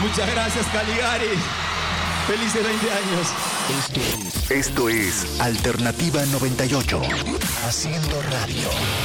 Muchas gracias, Caligari. Felices 20 años. Esto es Alternativa 98. Haciendo radio.